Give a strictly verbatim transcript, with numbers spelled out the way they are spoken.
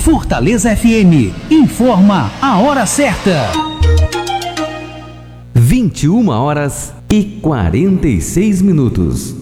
Fortaleza F M informa a hora certa. vinte e uma horas e quarenta e seis minutos.